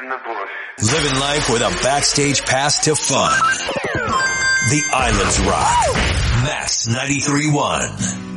in the bush. Living life with a backstage pass to fun. The Islands Rock. Max 93.1.